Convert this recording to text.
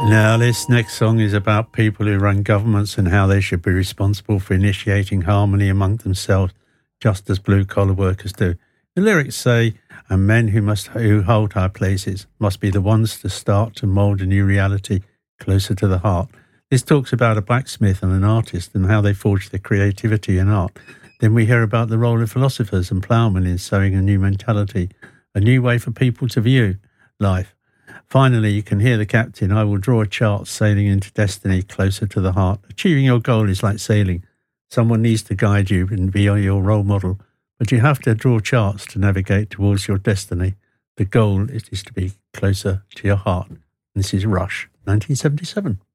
Now, this next song is about people who run governments and how they should be responsible for initiating harmony among themselves, just as blue-collar workers do. The lyrics say, and men who hold high places must be the ones to start to mould a new reality closer to the heart. This talks about a blacksmith and an artist and how they forge their creativity in art. Then we hear about the role of philosophers and ploughmen in sowing a new mentality, a new way for people to view life. Finally, you can hear the captain. I will draw a chart sailing into destiny closer to the heart. Achieving your goal is like sailing. Someone needs to guide you and be your role model, but you have to draw charts to navigate towards your destiny. The goal is to be closer to your heart. This is Rush, 1977.